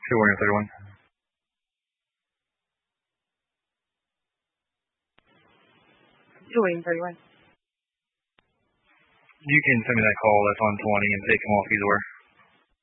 William 31. William 31. You can send me that call that's on 20 and say come off either way.